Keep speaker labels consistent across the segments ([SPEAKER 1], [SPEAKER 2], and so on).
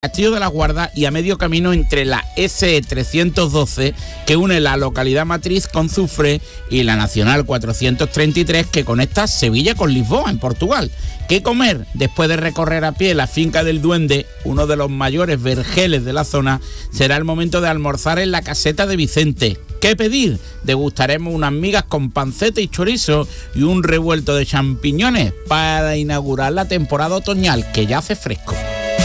[SPEAKER 1] Castillo de la Guarda y a medio camino entre la SE 312 que une la localidad matriz con Zufre y la Nacional 433 que conecta Sevilla con Lisboa en Portugal. ¿Qué comer? Después de recorrer a pie la finca del Duende, uno de los mayores vergeles de la zona, será el momento de almorzar en la caseta de Vicente. ¿Qué pedir? Degustaremos unas migas con panceta y chorizo y un revuelto de champiñones para inaugurar la temporada otoñal, que ya hace fresco.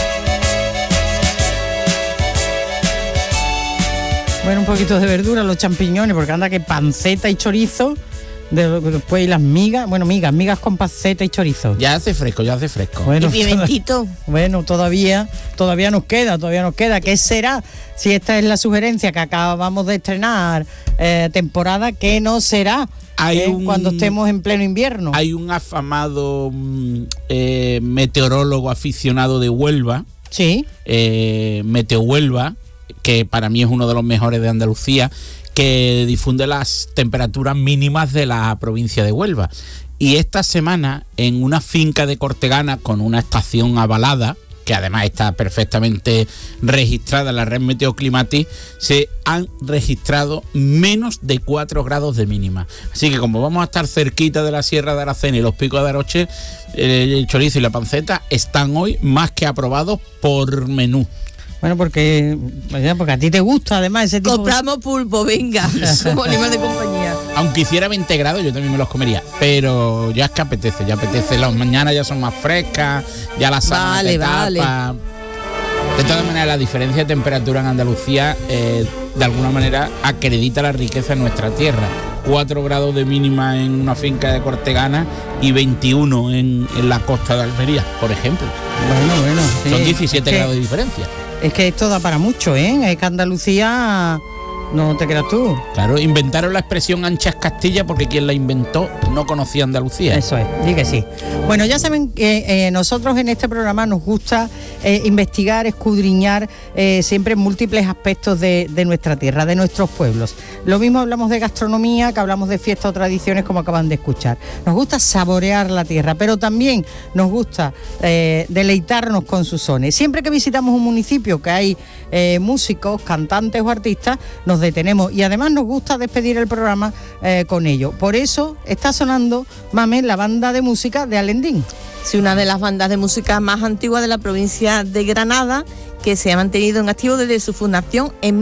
[SPEAKER 2] Bueno, un poquito de verdura, los champiñones, porque anda que panceta y chorizo, después las migas, bueno, migas con panceta y chorizo.
[SPEAKER 1] Ya hace fresco.
[SPEAKER 2] Bueno,
[SPEAKER 3] y pimentito.
[SPEAKER 2] Bueno, todavía nos queda. ¿Qué será? Si esta es la sugerencia que acabamos de estrenar temporada, ¿qué no será? Cuando estemos en pleno invierno.
[SPEAKER 1] Hay un afamado meteorólogo aficionado de Huelva,
[SPEAKER 2] sí,
[SPEAKER 1] Meteo Huelva, que para mí es uno de los mejores de Andalucía, que difunde las temperaturas mínimas de la provincia de Huelva. Y esta semana, en una finca de Cortegana con una estación avalada, que además está perfectamente registrada en la red Meteoclimatic, se han registrado menos de 4 grados de mínima. Así que como vamos a estar cerquita de la Sierra de Aracena y los Picos de Aroche, el chorizo y la panceta están hoy más que aprobados por menú.
[SPEAKER 2] Bueno, porque a ti te gusta además ese tipo.
[SPEAKER 3] Compramos pulpo, venga, como animal de compañía.
[SPEAKER 1] Aunque hiciera 20 grados yo también me los comería, pero ya es que apetece, las mañanas ya son más frescas, ya las sábanas te tapa. De todas maneras, la diferencia de temperatura en Andalucía de alguna manera acredita la riqueza de nuestra tierra. 4 grados de mínima en una finca de Cortegana y 21 en la costa de Almería, por ejemplo.
[SPEAKER 2] Bueno, sí.
[SPEAKER 1] Son 17 grados de diferencia.
[SPEAKER 2] Es que esto da para mucho, ¿eh? Es que Andalucía, no te creas tú.
[SPEAKER 1] Claro, inventaron la expresión anchas Castilla porque quien la inventó no conocía Andalucía.
[SPEAKER 2] Eso es, di que sí. Bueno, ya saben que nosotros en este programa nos gusta investigar, escudriñar siempre múltiples aspectos de nuestra tierra, de nuestros pueblos. Lo mismo hablamos de gastronomía, que hablamos de fiestas o tradiciones, como acaban de escuchar. Nos gusta saborear la tierra, pero también nos gusta deleitarnos con sus sones. Siempre que visitamos un municipio que hay músicos, cantantes o artistas, nos detenemos y además nos gusta despedir el programa con ello. Por eso está sonando, Mamen, la banda de música de Alendín.
[SPEAKER 3] Sí, una de las bandas de música más antiguas de la provincia de Granada, que se ha mantenido en activo desde su fundación en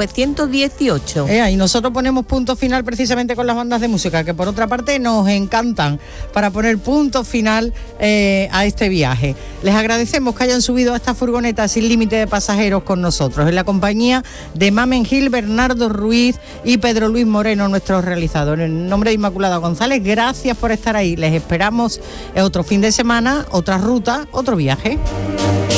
[SPEAKER 3] 1918.
[SPEAKER 2] Y nosotros ponemos punto final precisamente con las bandas de música, que por otra parte nos encantan, para poner punto final a este viaje. Les agradecemos que hayan subido a esta furgoneta sin límite de pasajeros con nosotros, en la compañía de Mamen Gil, Bernardo Ruiz y Pedro Luis Moreno, nuestros realizadores. En nombre de Inmaculada González, gracias por estar ahí. Les esperamos otro fin de semana, otra ruta, otro viaje.